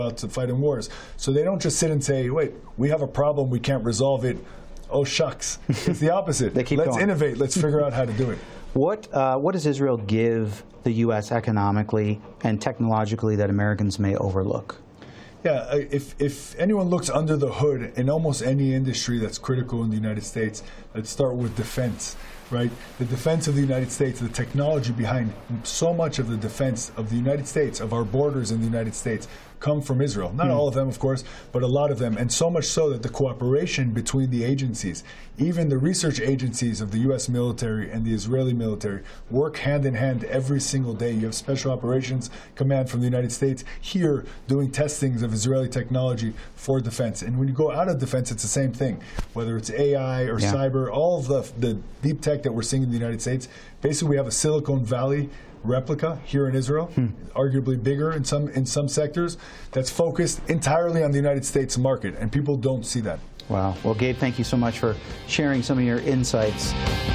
to fight in wars. So they don't just sit and say, wait, we have a problem, we can't resolve it. Oh, shucks. It's the opposite. Let's going. Innovate. Let's figure out how to do it. What does Israel give the U.S. economically and technologically that Americans may overlook? Yeah, if anyone looks under the hood in almost any industry that's critical in the United States, let's start with defense, right? The defense of the United States, the technology behind so much of the defense of the United States, of our borders in the United States, come from Israel. Not all of them, of course, but a lot of them. And so much so that the cooperation between the agencies, even the research agencies of the U.S. military and the Israeli military, work hand in hand every single day. You have Special Operations Command from the United States here doing testings of Israeli technology for defense. And when you go out of defense, it's the same thing. Whether it's AI or cyber, all of the deep tech that we're seeing in the United States, basically we have a Silicon Valley replica here in Israel, arguably bigger in some sectors, that's focused entirely on the United States market, and people don't see that. Wow. Well, Gabe, thank you so much for sharing some of your insights.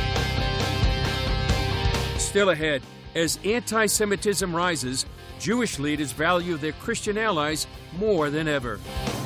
Still ahead, as anti-Semitism rises, Jewish leaders value their Christian allies more than ever.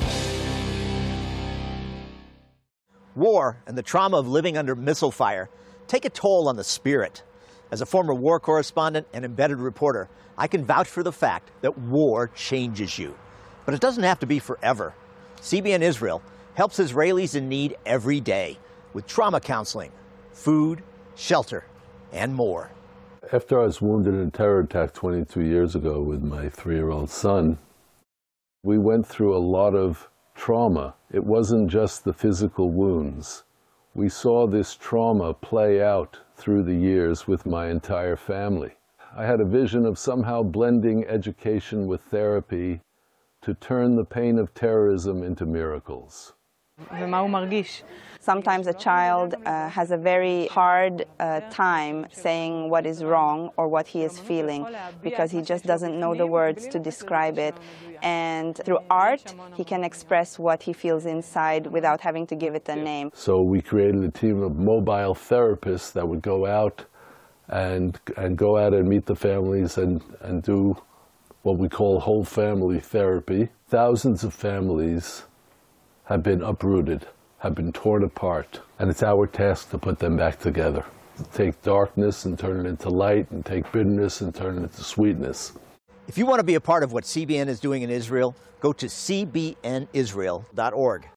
War and the trauma of living under missile fire take a toll on the spirit. As a former war correspondent and embedded reporter, I can vouch for the fact that war changes you. But it doesn't have to be forever. CBN Israel helps Israelis in need every day with trauma counseling, food, shelter, and more. After I was wounded in a terror attack 22 years ago with my 3-year-old son, we went through a lot of trauma. It wasn't just the physical wounds. We saw this trauma play out through the years with my entire family. I had a vision of somehow blending education with therapy to turn the pain of terrorism into miracles. Sometimes a child has a very hard time saying what is wrong or what he is feeling because he just doesn't know the words to describe it. And through art, he can express what he feels inside without having to give it a name. So we created a team of mobile therapists that would go out and go out and meet the families and do what we call whole family therapy. Thousands of families have been uprooted, have been torn apart, and it's our task to put them back together. To take darkness and turn it into light, and take bitterness and turn it into sweetness. If you want to be a part of what CBN is doing in Israel, go to cbnisrael.org.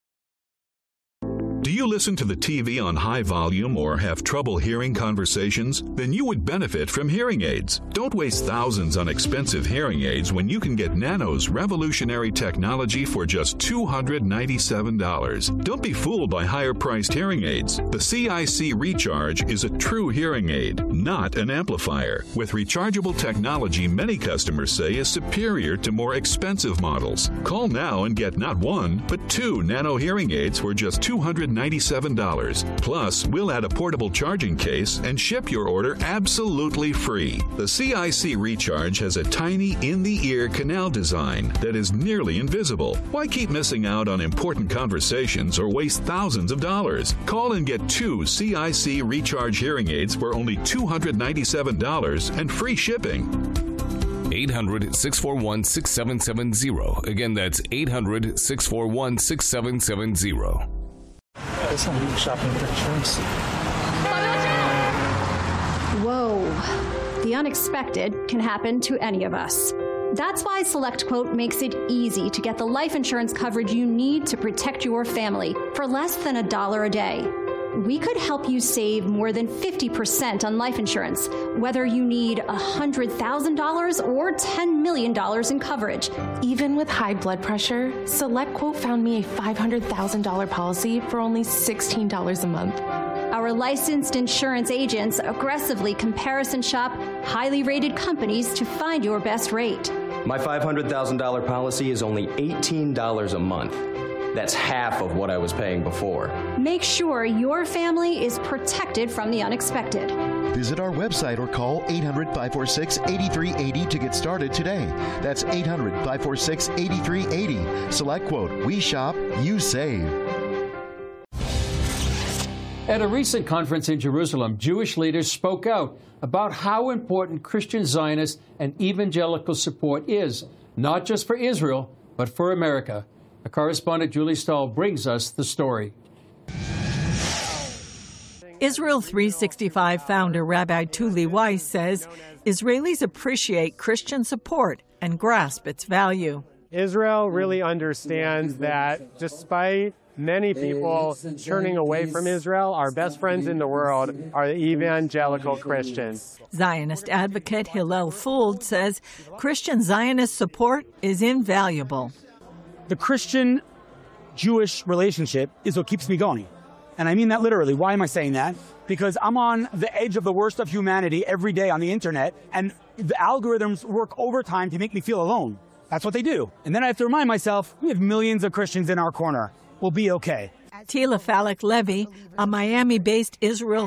Do you listen to the TV on high volume or have trouble hearing conversations? Then you would benefit from hearing aids. Don't waste thousands on expensive hearing aids when you can get Nano's revolutionary technology for just $297. Don't be fooled by higher-priced hearing aids. The CIC Recharge is a true hearing aid, not an amplifier. With rechargeable technology many customers say is superior to more expensive models. Call now and get not one, but 2 Nano hearing aids for just $297. Plus, we'll add a portable charging case and ship your order absolutely free. The CIC Recharge has a tiny in-the-ear canal design that is nearly invisible. Why keep missing out on important conversations or waste thousands of dollars? Call and get 2 CIC Recharge hearing aids for only $297 and free shipping. 800-641-6770. Again, that's 800-641-6770. Somebody shopping for insurance. Whoa. The unexpected can happen to any of us. That's why SelectQuote makes it easy to get the life insurance coverage you need to protect your family for less than $1 a day. We could help you save more than 50% on life insurance, whether you need $100,000 or $10 million in coverage. Even with high blood pressure, SelectQuote found me a $500,000 policy for only $16 a month. Our licensed insurance agents aggressively comparison shop highly rated companies to find your best rate. My $500,000 policy is only $18 a month. That's half of what I was paying before. Make sure your family is protected from the unexpected. Visit our website or call 800-546-8380 to get started today. That's 800-546-8380. SelectQuote. We shop, you save. At a recent conference in Jerusalem, Jewish leaders spoke out about how important Christian Zionist and evangelical support is, not just for Israel, but for America. Our correspondent Julie Stahl brings us the story. Israel 365 founder Rabbi Tuli Weiss says Israelis appreciate Christian support and grasp its value. Israel really understands that despite many people turning away from Israel, our best friends in the world are the evangelical Christians. Zionist advocate Hillel Fuld says Christian Zionist support is invaluable. The Christian-Jewish relationship is what keeps me going. And I mean that literally. Why am I saying that? Because I'm on the edge of the worst of humanity every day on the internet, and the algorithms work overtime to make me feel alone. That's what they do. And then I have to remind myself, we have millions of Christians in our corner. We'll be okay. Tila Falek Levy, a Miami-based Israel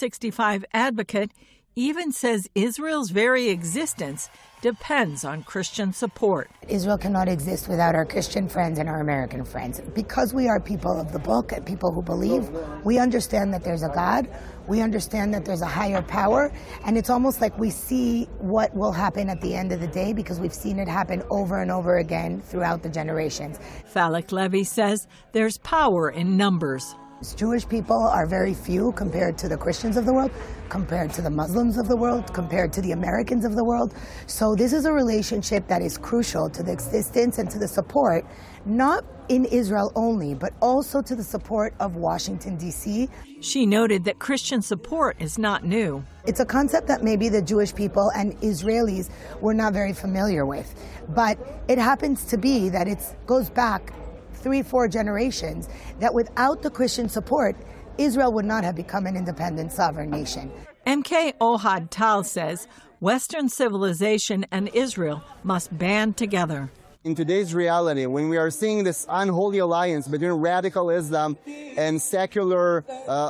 365 advocate, even says Israel's very existence depends on Christian support. Israel cannot exist without our Christian friends and our American friends. Because we are people of the book and people who believe, we understand that there's a God, we understand that there's a higher power, and it's almost like we see what will happen at the end of the day because we've seen it happen over and over again throughout the generations. Falek Levy says there's power in numbers. Jewish people are very few compared to the Christians of the world, compared to the Muslims of the world, compared to the Americans of the world. So this is a relationship that is crucial to the existence and to the support, not in Israel only, but also to the support of Washington, D.C. She noted that Christian support is not new. It's a concept that maybe the Jewish people and Israelis were not very familiar with, but it happens to be that it goes back 3-4 generations, that without the Christian support, Israel would not have become an independent sovereign nation. MK Ohad Tal says Western civilization and Israel must band together. In today's reality, when we are seeing this unholy alliance between radical Islam and secular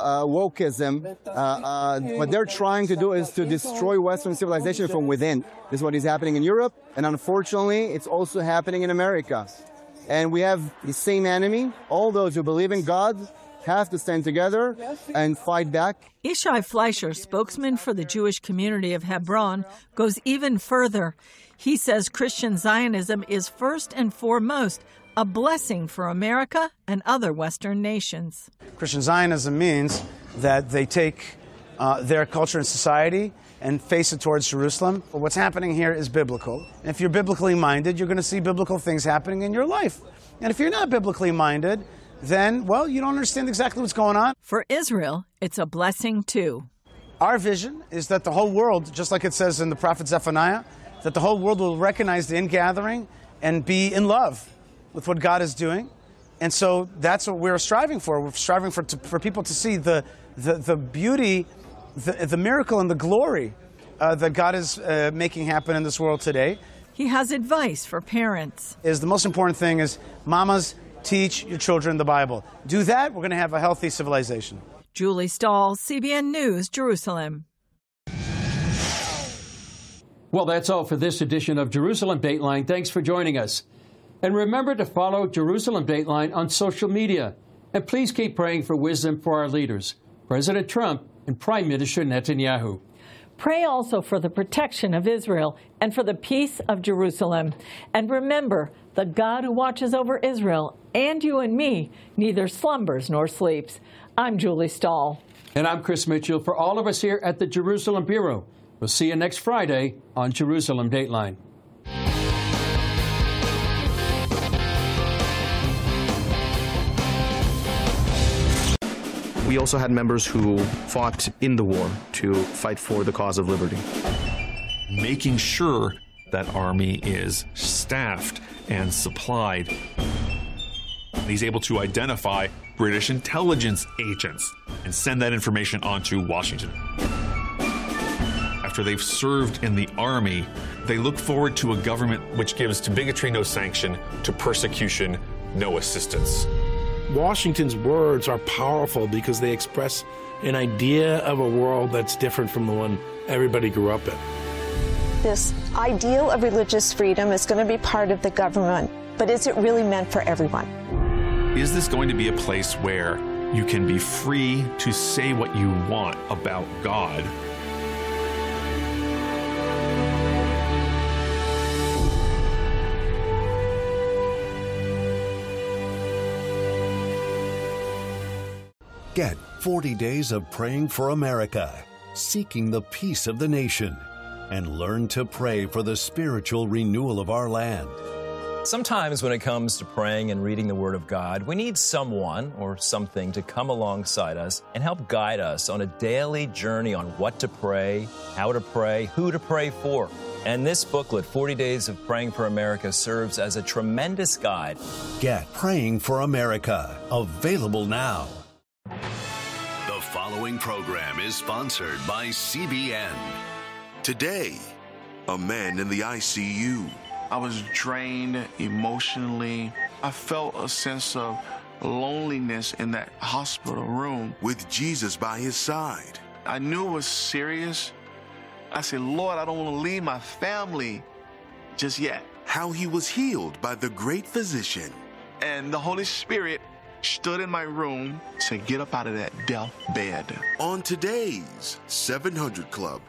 wokeism, what they're trying to do is to destroy Western civilization from within. This is what is happening in Europe, and unfortunately, it's also happening in America. And we have the same enemy. All those who believe in God have to stand together and fight back. Ishai Fleischer, spokesman for the Jewish community of Hebron, goes even further. He says Christian Zionism is first and foremost a blessing for America and other Western nations. Christian Zionism means that they take their culture and society and face it towards Jerusalem. But what's happening here is biblical. And if you're biblically minded, you're going to see biblical things happening in your life. And if you're not biblically minded, then, well, you don't understand exactly what's going on. For Israel, it's a blessing too. Our vision is that the whole world, just like it says in the prophet Zephaniah, that the whole world will recognize the ingathering and be in love with what God is doing. And so that's what we're striving for. We're striving for people to see the beauty, the miracle and the glory that God is making happen in this world today. He has advice for parents. The most important thing is, mamas, teach your children the Bible. Do that, we're going to have a healthy civilization. Julie Stahl, CBN News, Jerusalem. Well, that's all for this edition of Jerusalem Dateline. Thanks for joining us. And remember to follow Jerusalem Dateline on social media. And please keep praying for wisdom for our leaders, President Trump and Prime Minister Netanyahu. Pray also for the protection of Israel and for the peace of Jerusalem. And remember, the God who watches over Israel and you and me neither slumbers nor sleeps. I'm Julie Stahl. And I'm Chris Mitchell. For all of us here at the Jerusalem Bureau, we'll see you next Friday on Jerusalem Dateline. We also had members who fought in the war to fight for the cause of liberty. Making sure that army is staffed and supplied. He's able to identify British intelligence agents and send that information on to Washington. After they've served in the army, they look forward to a government which gives to bigotry no sanction, to persecution no assistance. Washington's words are powerful because they express an idea of a world that's different from the one everybody grew up in. This ideal of religious freedom is going to be part of the government, but is it really meant for everyone? Is this going to be a place where you can be free to say what you want about God? Get 40 days of praying for America, seeking the peace of the nation, and learn to pray for the spiritual renewal of our land. Sometimes when it comes to praying and reading the Word of God, we need someone or something to come alongside us and help guide us on a daily journey on what to pray, how to pray, who to pray for. And this booklet, 40 Days of Praying for America, serves as a tremendous guide. Get Praying for America, available now. The following program is sponsored by CBN. Today, a man in the ICU. I was drained emotionally. I felt a sense of loneliness in that hospital room. With Jesus by his side. I knew it was serious. I said, Lord, I don't want to leave my family just yet. How he was healed by the great physician. And the Holy Spirit stood in my room, said, get up out of that death bed. On today's 700 Club.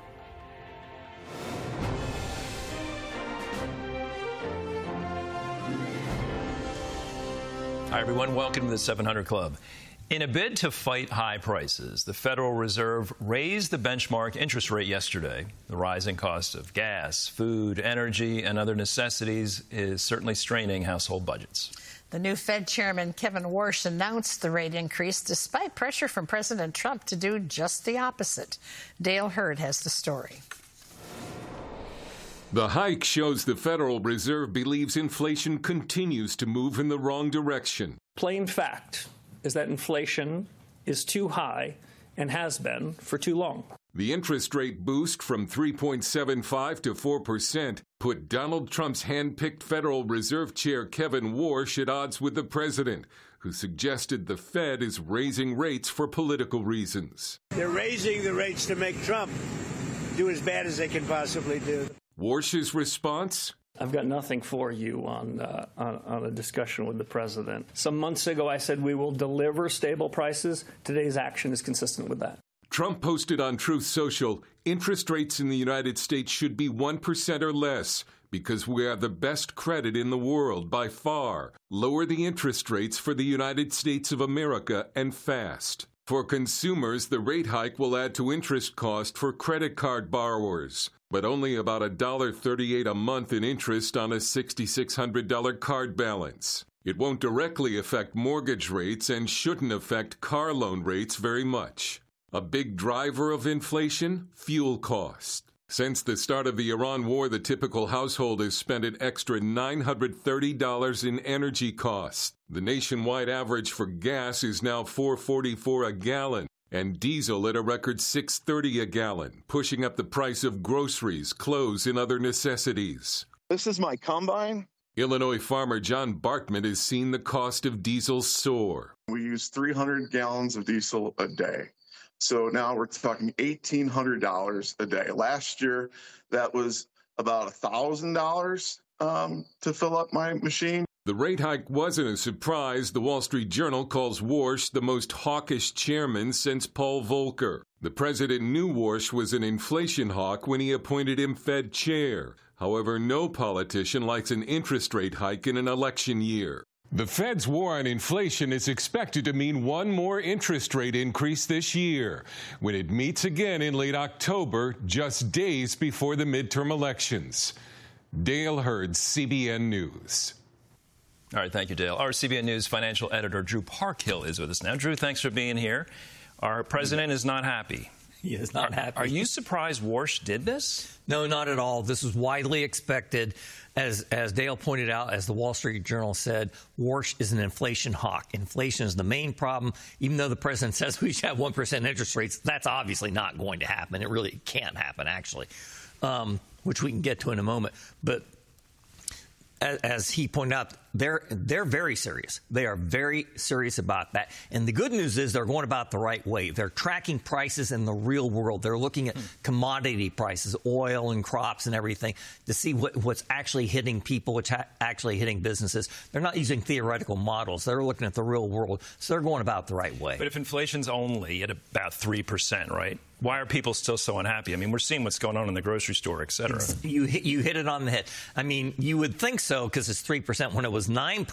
Hi, everyone. Welcome to the 700 Club. In a bid to fight high prices, the Federal Reserve raised the benchmark interest rate yesterday. The rising cost of gas, food, energy, and other necessities is certainly straining household budgets. The new Fed Chairman Kevin Warsh announced the rate increase despite pressure from President Trump to do just the opposite. Dale Hurd has the story. The hike shows the Federal Reserve believes inflation continues to move in the wrong direction. Plain fact is that inflation is too high and has been for too long. The interest rate boost from 3.75 to 4% put Donald Trump's hand-picked Federal Reserve Chair Kevin Warsh at odds with the president, who suggested the Fed is raising rates for political reasons. They're raising the rates to make Trump do as bad as they can possibly do. Warsh's response? I've got nothing for you on a discussion with the president. Some months ago, I said we will deliver stable prices. Today's action is consistent with that. Trump posted on Truth Social, interest rates in the United States should be 1% or less because we have the best credit in the world by far. Lower the interest rates for the United States of America and fast. For consumers, the rate hike will add to interest cost for credit card borrowers, but only about $1.38 a month in interest on a $6,600 card balance. It won't directly affect mortgage rates and shouldn't affect car loan rates very much. A big driver of inflation? Fuel cost. Since the start of the Iran war, the typical household has spent an extra $930 in energy costs. The nationwide average for gas is now $4.44 a gallon, and diesel at a record $6.30 a gallon, pushing up the price of groceries, clothes, and other necessities. This is my combine. Illinois farmer John Bartman has seen the cost of diesel soar. We use 300 gallons of diesel a day. So now we're talking $1,800 a day. Last year, that was about $1,000 to fill up my machine. The rate hike wasn't a surprise. The Wall Street Journal calls Warsh the most hawkish chairman since Paul Volcker. The president knew Warsh was an inflation hawk when he appointed him Fed chair. However, no politician likes an interest rate hike in an election year. The Fed's war on inflation is expected to mean one more interest rate increase this year, when it meets again in late October, just days before the midterm elections. Dale Hurd, CBN News. All right, thank you, Dale. Our CBN News financial editor, Drew Parkhill, is with us now. Drew, thanks for being here. Our president is not happy. He is not happy. Are you surprised Warsh did this? No, not at all. This was widely expected. As Dale pointed out, as the Wall Street Journal said, Warsh is an inflation hawk. Inflation is the main problem. Even though the president says we should have 1% interest rates, that's obviously not going to happen. It really can't happen, actually, which we can get to in a moment. But as he pointed out, they're very serious. They are very serious about that. And the good news is they're going about the right way. They're tracking prices in the real world. They're looking at commodity prices, oil and crops and everything, to see what's actually hitting people, what's actually hitting businesses. They're not using theoretical models. They're looking at the real world. So they're going about the right way. But if inflation's only at about 3%, right? Why are people still so unhappy? I mean, we're seeing what's going on in the grocery store, et cetera. You hit it on the head. I mean, you would think so because it's 3% when it was 9%.